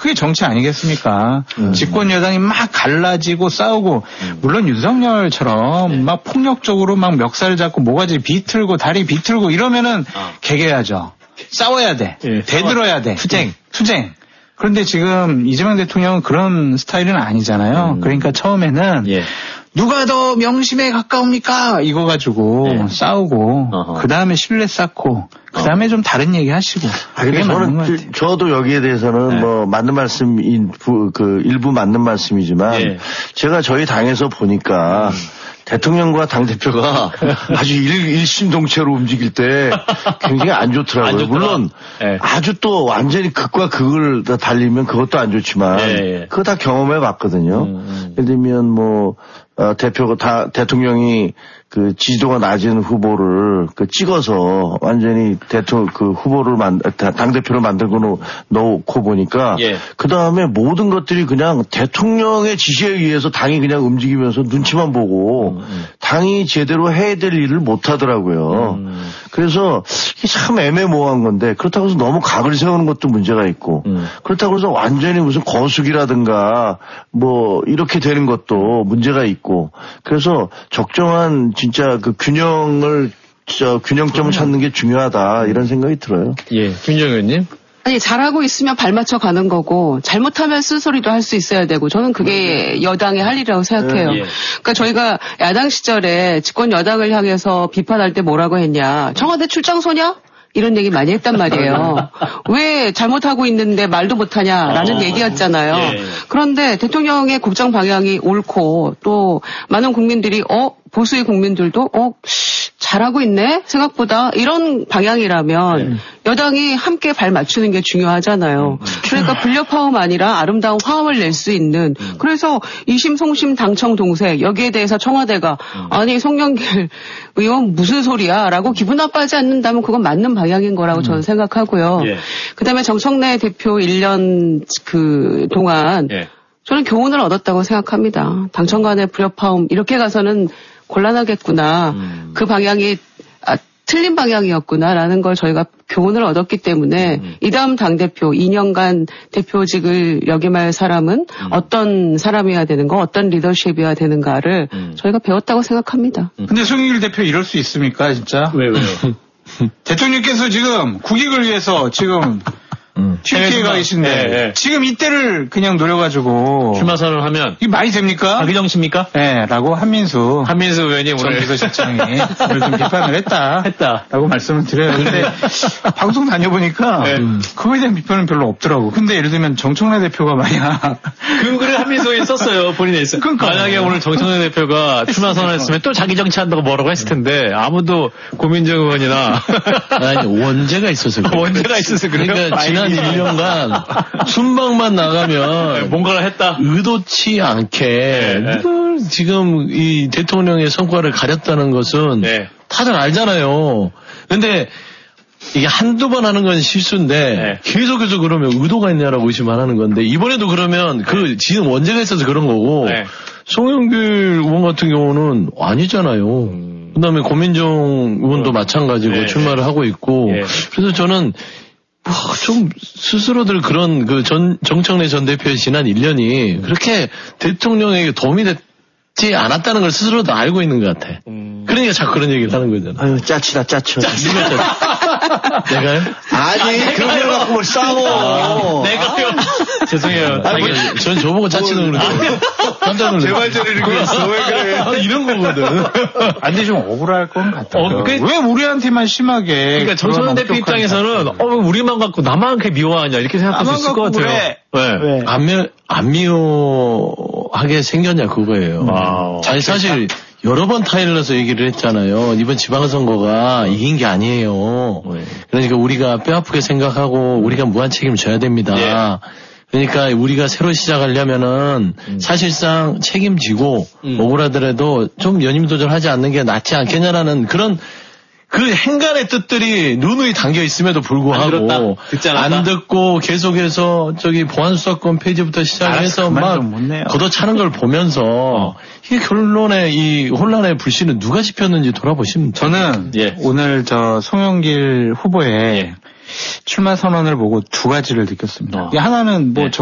그게 정치 아니겠습니까? 집권 여당이 막 갈라지고 싸우고 물론 윤석열처럼 막 폭력적으로 막 멱살 잡고 모가지 비틀고 다리 비틀고 이러면은 개개하죠. 싸워야 돼. 대들어야 돼. 투쟁. 그런데 지금 이재명 대통령은 그런 스타일은 아니잖아요. 그러니까 처음에는 누가 더 명심에 가까웁니까? 이거 가지고 싸우고 그 다음에 신뢰 쌓고 그 다음에 좀 다른 얘기 하시고. 근데 저도 여기에 대해서는 뭐 맞는 말씀인 일부 맞는 말씀이지만 제가 저희 당에서 보니까 대통령과 당대표가 아주 일심동체로 움직일 때 굉장히 안 좋더라고요. 물론 아주 또 완전히 극과 극을 다 달리면 그것도 안 좋지만 그거 다 경험해 봤거든요. 예를 들면 뭐 대표가 대통령이 그 지지도가 낮은 후보를 찍어서 완전히 후보를 당대표를 만들고 놓고 보니까 그 다음에 모든 것들이 그냥 대통령의 지시에 의해서 당이 그냥 움직이면서 눈치만 보고 당이 제대로 해야 될 일을 못 하더라고요. 그래서 이게 참 애매모호한 건데 그렇다고 해서 너무 각을 세우는 것도 문제가 있고 그렇다고 해서 완전히 무슨 거수기라든가 뭐 이렇게 되는 것도 문제가 있고 그래서 적정한 진짜 그 균형점을 찾는 게 중요하다 이런 생각이 들어요. 김정은 의원님. 아니 잘하고 있으면 발맞춰 가는 거고 잘못하면 쓴소리도 할 수 있어야 되고 저는 그게 여당의 할 일이라고 생각해요. 그러니까 저희가 야당 시절에 집권 여당을 향해서 비판할 때 뭐라고 했냐. 청와대 출장소냐? 이런 얘기 많이 했단 말이에요. 왜 잘못하고 있는데 말도 못하냐라는 얘기였잖아요. 그런데 대통령의 국정 방향이 옳고 또 많은 국민들이 보수의 국민들도 잘하고 있네 생각보다 이런 방향이라면 여당이 함께 발 맞추는 게 중요하잖아요. 그러니까 불협화음 아니라 아름다운 화음을 낼 수 있는 그래서 이심송심 당청 동색 여기에 대해서 청와대가 아니 송영길 의원 무슨 소리야 라고 기분 나빠하지 않는다면 그건 맞는 방향인 거라고 저는 생각하고요. 그다음에 정청래 대표 1년 그 동안 저는 교훈을 얻었다고 생각합니다. 당청 간의 불협화음 이렇게 가서는 곤란하겠구나. 그 방향이 틀린 방향이었구나라는 걸 저희가 교훈을 얻었기 때문에 이 다음 당대표 2년간 대표직을 역임할 사람은 어떤 사람이어야 되는가 어떤 리더십이어야 되는가를 저희가 배웠다고 생각합니다. 근데 송영길 대표 이럴 수 있습니까 진짜? 왜요? 대통령께서 지금 국익을 위해서 지금 튀어가 계신데 지금 이때를 그냥 노려가지고 출마 선언을 하면 이게 말이 됩니까? 자기정치입니까? 라고 한민수 의원님 오늘 비서실장이 오늘 좀 비판을 했다라고 말씀을 드려요. 근데 방송 다녀보니까 그거에 대한 비판은 별로 없더라고. 근데 예를 들면 정청래 대표가 만약 그 글을 한민수 의원이 썼어요. 본인이 했어요. 그러니까 만약에 오늘 정청래 대표가 출마 선언했으면 또 자기정치한다고 뭐라고 했을 텐데 아무도 고민정 의원이나 아니 원죄가 있어서 그래요. 원죄가 있어서 그래요. 그러니까 지난 1년간 순방만 나가면 뭔가를 했다. 의도치 않게 늘 지금 이 대통령의 성과를 가렸다는 것은 다들 알잖아요. 근데 이게 한두 번 하는 건 실수인데 계속해서 그러면 의도가 있냐라고 의심을 하는 건데 이번에도 그러면 그 지금 원죄가 있어서 그런 거고 송영길 의원 같은 경우는 아니잖아요. 그다음에 고민정 의원도 마찬가지고 출마를 하고 있고 그래서 저는 좀 스스로들 그런 그 정청래 전 대표의 지난 1년이 그렇게 대통령에게 도움이 됐지 않았다는 걸 스스로도 알고 있는 것 같아. 그러니까 자꾸 그런 얘기를 하는 거잖아. 아유 짜치다 짜쳐. 내가요? 아니 그런 걸 갖고 뭘 싸워. 내가요? 죄송해요. 전 저보고 짜치는 그러는데 깜짝 놀랐어요. 제발 저리를 그랬어. 왜 그래? 이런 거거든. 근데 좀 억울할 건 같아요. 왜 우리한테만 심하게. 그러니까 정청래 대표 입장에서는 우리만 갖고 나만 그렇게 미워하냐 이렇게 생각할 수 있을 것 같아요. 왜? 안 미워하게 생겼냐 그거예요. 사실 여러 번 타일러서 얘기를 했잖아요. 이번 지방선거가 이긴 게 아니에요. 그러니까 우리가 뼈아프게 생각하고 우리가 무한 책임을 져야 됩니다. 그러니까 우리가 새로 시작하려면은 사실상 책임지고 억울하더라도 좀 연임도전하지 않는 게 낫지 않겠냐라는 그런 그 행간의 뜻들이 누누이 담겨 있음에도 불구하고 안 듣고 계속해서 저기 보안수사권 폐지부터 시작해서 막 걷어차는 걸 보면서 이 결론에 이 혼란의 불씨는 누가 지폈는지 돌아보시면 저는 오늘 저 송영길 후보의 출마 선언을 보고 두 가지를 느꼈습니다. 하나는 뭐